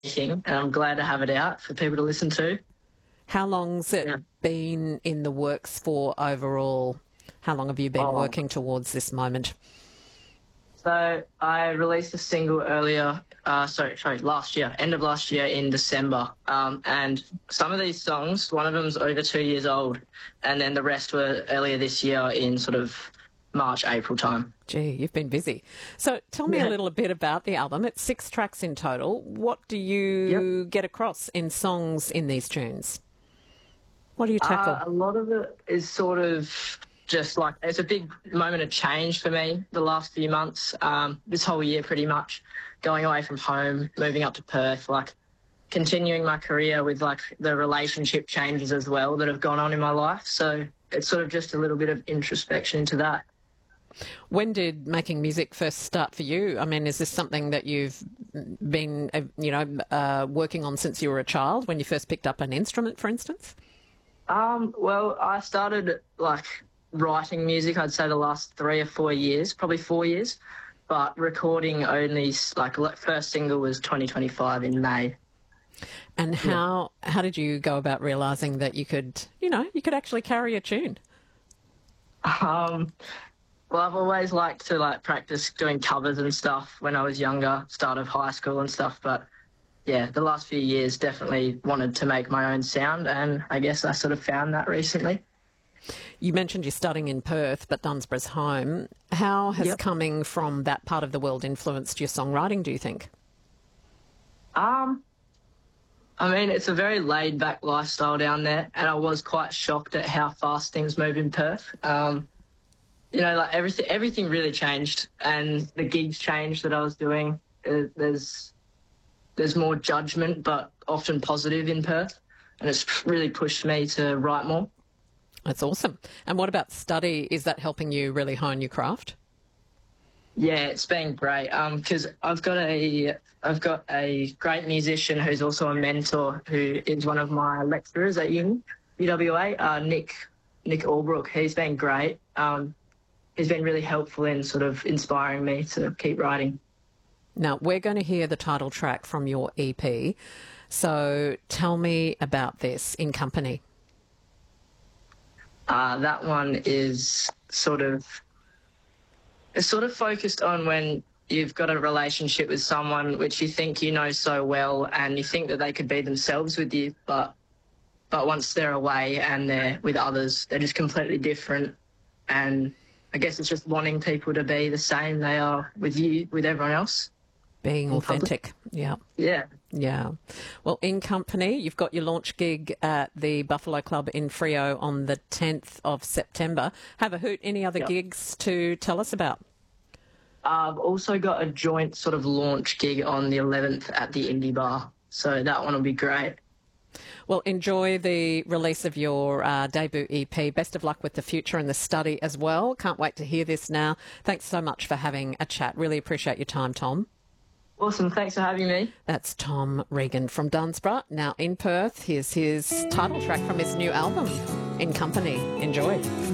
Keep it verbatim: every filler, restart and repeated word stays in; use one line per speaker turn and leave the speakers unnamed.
and I'm glad to have it out for people to listen to.
How long's it
Yeah.
been in the works for overall? How long have you been
Oh.
working towards this moment?
So I released a single earlier, uh, sorry, sorry, last year, end of last year in December. Um, and some of these songs, one of them's over two years old, and then the rest were earlier this year in sort of March, April time.
Gee, you've been busy. So tell me
Yeah.
a little bit about the album. It's six tracks in total. What do you get across in songs in these tunes? What do you tackle?
Uh, a lot of it is sort of just like, it's a big moment of change for me the last few months, um, this whole year pretty much, going away from home, moving up to Perth, like continuing my career with like the relationship changes as well that have gone on in my life. So it's sort of just a little bit of introspection into that.
When did making music first start for you? I mean, is this something that you've been, uh, you know, uh, working on since you were a child, when you first picked up an instrument, for instance?
Um, well, I started like writing music, I'd say the last three or four years, probably four years, but recording only, like, first single was twenty twenty-five in May.
And how yeah. how did you go about realising that you could, you know, you could actually carry a tune?
Um, well, I've always liked to like practice doing covers and stuff when I was younger, start of high school and stuff, but yeah, the last few years definitely wanted to make my own sound, and I guess I sort of found that recently.
You mentioned you're studying in Perth, but Dunsborough's home. How has
Yep.
coming from that part of the world influenced your songwriting, do you think?
Um, I mean, it's a very laid-back lifestyle down there, and I was quite shocked at how fast things move in Perth. Um, you know, like everything, everything really changed, and the gigs changed that I was doing. Uh, there's, there's more judgment, but often positive in Perth, and it's really pushed me to write more.
That's awesome. And what about study? Is that helping you really hone your craft?
Yeah, it's been great. Um, because I've got a I've got a great musician who's also a mentor, who is one of my lecturers at uni, U W A, uh, Nick Nick Albrook. He's been great. Um, he's been really helpful in sort of inspiring me to keep writing.
Now, we're going to hear the title track from your E P. So tell me about this, In Company.
Uh, that one is sort of it's sort of focused on when you've got a relationship with someone which you think you know so well, and you think that they could be themselves with you, but but once they're away and they're with others, they're just completely different. And I guess it's just wanting people to be the same they are with you, with everyone else.
Being authentic. Yeah.
Yeah.
Yeah. Well, In Company, you've got your launch gig at the Buffalo Club in Freo on the tenth of September. Have a hoot. Any other
Yep.
gigs to tell us about?
I've also got a joint sort of launch gig on the eleventh at the Indie Bar, so that one will be great.
Well, enjoy the release of your uh, debut E P. Best of luck with the future and the study as well. Can't wait to hear this now. Thanks so much for having a chat. Really appreciate your time, Tom.
Awesome. Thanks for having me.
That's Tom Regan from Dunsborough, now in Perth. Here's his title track from his new album, In Company. Enjoy.